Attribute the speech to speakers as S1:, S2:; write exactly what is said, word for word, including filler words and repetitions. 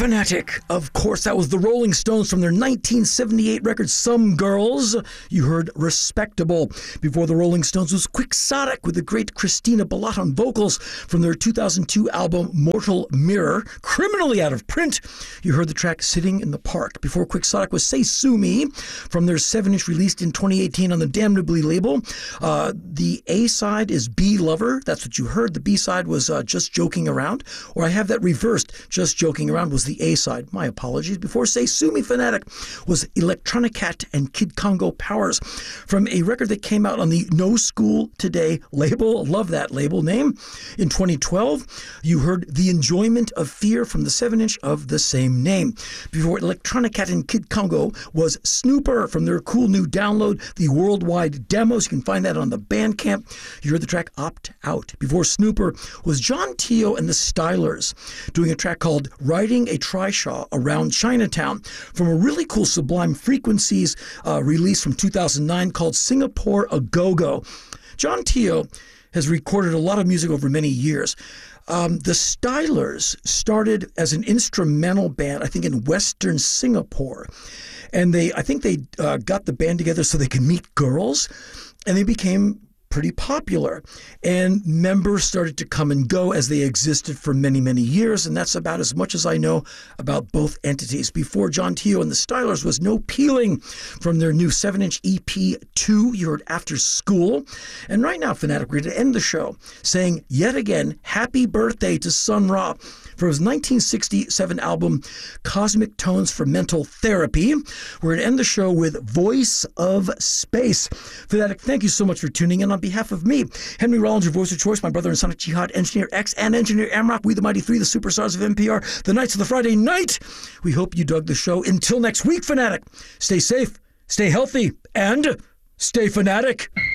S1: Fanatic. Of course, that was the Rolling Stones from their nineteen seventy-eight record, Some Girls. You heard Respectable. Before the Rolling Stones was Quixotic with the great Christina Ballot on vocals from their two thousand two album, Mortal Mirror. Criminally out of print, you heard the track Sitting in the Park. Before Quixotic was Say Sue Me from their seven inch released in twenty eighteen on the Damnably label. Uh, the A-side is Be Lover. That's what you heard. The B-side was uh, Just Joking Around. Or I have that reversed. Just Joking Around was the A-side. My apologies. Before Say Sue Me Fanatic was Electronica Cat and Kid Congo Powers from a record that came out on the No School Today label. Love that label name. In twenty twelve, you heard The Enjoyment of Fear from the seven inch of the same name. Before Electronica Cat and Kid Congo was Snooper from their cool new download, the Worldwide Demos. You can find that on the Bandcamp. You heard the track Opt Out. Before Snooper was John Tio and the Stylers doing a track called Riding a Trishaw Around Chinatown from a really cool Sublime Frequencies uh, release from two thousand nine called Singapore A Go-Go. John Tio has recorded a lot of music over many years. Um, the Stylers started as an instrumental band, I think, in Western Singapore. And they, I think they uh, got the band together so they could meet girls, and they became pretty popular. And members started to come and go as they existed for many, many years, and that's about as much as I know about both entities. Before John Tio and the Stylers was No Peeling from their new seven inch E P two, you heard After School. And right now, Fanatic, we're going to end the show saying yet again, happy birthday to Sun Ra for his nineteen sixty-seven album, Cosmic Tones for Mental Therapy. We're going to end the show with Voice of Space. Fanatic, thank you so much for tuning in. On behalf of me, Henry Rollins, your voice of choice, my brother and Sonic Jihad, Engineer X, and Engineer Amrock, we the Mighty Three, the superstars of N P R, the Knights of the Friday Night. We hope you dug the show. Until next week, Fanatic, stay safe, stay healthy, and stay fanatic.